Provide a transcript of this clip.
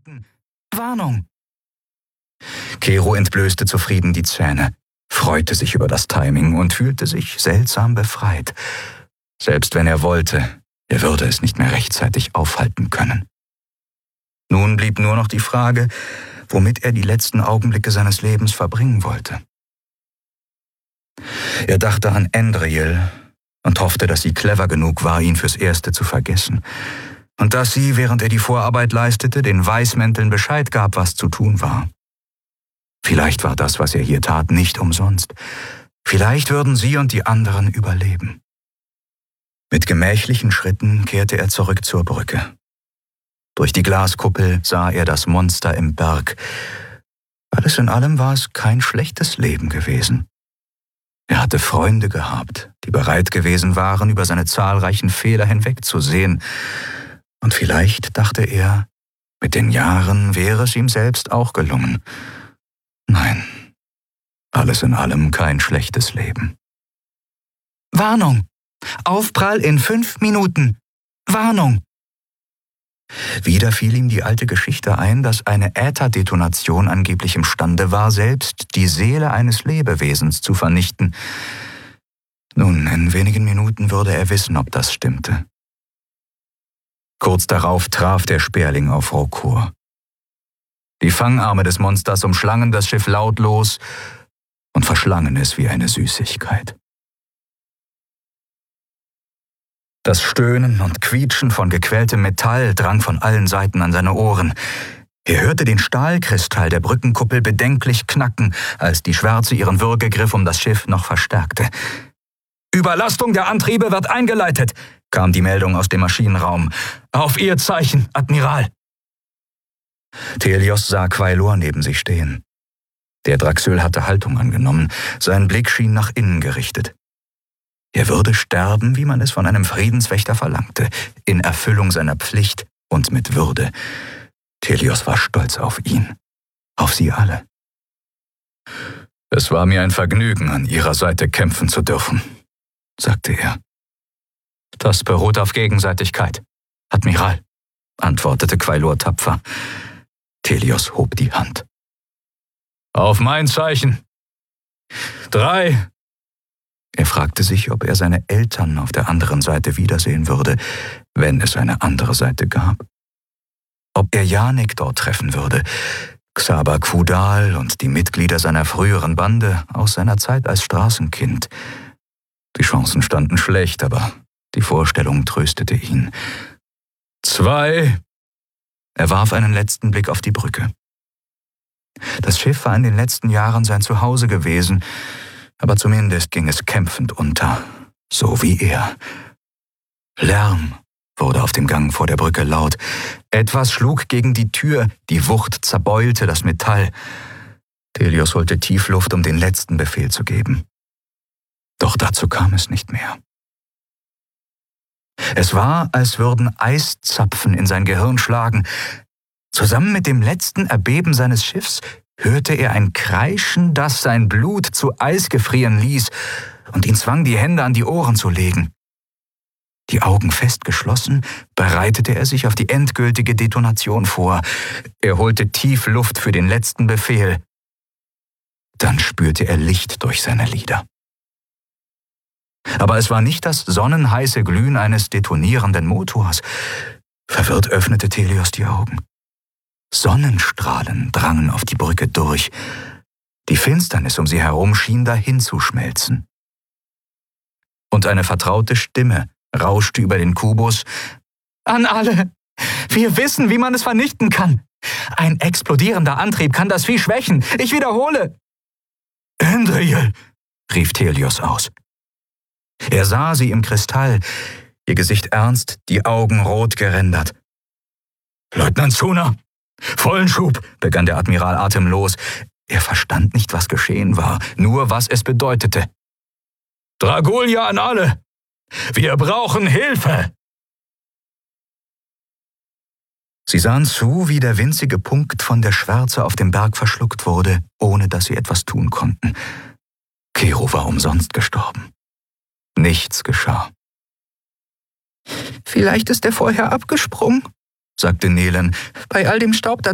Minuten. Warnung! Kero entblößte zufrieden die Zähne, freute sich über das Timing und fühlte sich seltsam befreit. Selbst wenn er wollte, er würde es nicht mehr rechtzeitig aufhalten können. Nun blieb nur noch die Frage, womit er die letzten Augenblicke seines Lebens verbringen wollte. Er dachte an Andriel und hoffte, dass sie clever genug war, ihn fürs Erste zu vergessen. Und dass sie, während er die Vorarbeit leistete, den Weißmänteln Bescheid gab, was zu tun war. Vielleicht war das, was er hier tat, nicht umsonst. Vielleicht würden sie und die anderen überleben. Mit gemächlichen Schritten kehrte er zurück zur Brücke. Durch die Glaskuppel sah er das Monster im Berg. Alles in allem war es kein schlechtes Leben gewesen. Er hatte Freunde gehabt, die bereit gewesen waren, über seine zahlreichen Fehler hinwegzusehen. Und vielleicht, dachte er, mit den Jahren wäre es ihm selbst auch gelungen. Nein, alles in allem kein schlechtes Leben. Warnung! Aufprall in 5 Minuten! Warnung! Wieder fiel ihm die alte Geschichte ein, dass eine Ätherdetonation angeblich imstande war, selbst die Seele eines Lebewesens zu vernichten. Nun, in wenigen Minuten würde er wissen, ob das stimmte. Kurz darauf traf der Sperling auf Rokor. Die Fangarme des Monsters umschlangen das Schiff lautlos und verschlangen es wie eine Süßigkeit. Das Stöhnen und Quietschen von gequältem Metall drang von allen Seiten an seine Ohren. Er hörte den Stahlkristall der Brückenkuppel bedenklich knacken, als die Schwärze ihren Würgegriff um das Schiff noch verstärkte. »Überlastung der Antriebe wird eingeleitet«, kam die Meldung aus dem Maschinenraum. »Auf Ihr Zeichen, Admiral!« Thelios sah Quailor neben sich stehen. Der Draxöl hatte Haltung angenommen, sein Blick schien nach innen gerichtet. Er würde sterben, wie man es von einem Friedenswächter verlangte, in Erfüllung seiner Pflicht und mit Würde. Thelios war stolz auf ihn, auf sie alle. »Es war mir ein Vergnügen, an Ihrer Seite kämpfen zu dürfen«, sagte er. »Das beruht auf Gegenseitigkeit, Admiral«, antwortete Quailor tapfer. Thelios hob die Hand. »Auf mein Zeichen! 3!« Er fragte sich, ob er seine Eltern auf der anderen Seite wiedersehen würde, wenn es eine andere Seite gab. Ob er Janik dort treffen würde, Xaber Kudal und die Mitglieder seiner früheren Bande aus seiner Zeit als Straßenkind. Die Chancen standen schlecht, aber die Vorstellung tröstete ihn. 2! Er warf einen letzten Blick auf die Brücke. Das Schiff war in den letzten Jahren sein Zuhause gewesen, aber zumindest ging es kämpfend unter, so wie er. Lärm wurde auf dem Gang vor der Brücke laut. Etwas schlug gegen die Tür, die Wucht zerbeulte das Metall. Thelios holte tief Luft, um den letzten Befehl zu geben. Doch dazu kam es nicht mehr. Es war, als würden Eiszapfen in sein Gehirn schlagen. Zusammen mit dem letzten Erbeben seines Schiffs hörte er ein Kreischen, das sein Blut zu Eis gefrieren ließ und ihn zwang, die Hände an die Ohren zu legen. Die Augen fest geschlossen, bereitete er sich auf die endgültige Detonation vor. Er holte tief Luft für den letzten Befehl. Dann spürte er Licht durch seine Lider. Aber es war nicht das sonnenheiße Glühen eines detonierenden Motors. Verwirrt öffnete Thelios die Augen. Sonnenstrahlen drangen auf die Brücke durch. Die Finsternis um sie herum schien dahin zu schmelzen. Und eine vertraute Stimme rauschte über den Kubus. »An alle! Wir wissen, wie man es vernichten kann! Ein explodierender Antrieb kann das Vieh schwächen! Ich wiederhole!« »Andriel«, rief Thelios aus. Er sah sie im Kristall, ihr Gesicht ernst, die Augen rot gerändert. »Leutnant Zuna, vollen Schub«, begann der Admiral atemlos. Er verstand nicht, was geschehen war, nur was es bedeutete. »Dragolia an alle! Wir brauchen Hilfe!« Sie sahen zu, wie der winzige Punkt von der Schwärze auf dem Berg verschluckt wurde, ohne dass sie etwas tun konnten. Kero war umsonst gestorben. Nichts geschah. »Vielleicht ist er vorher abgesprungen«, sagte Nelen. »Bei all dem Staub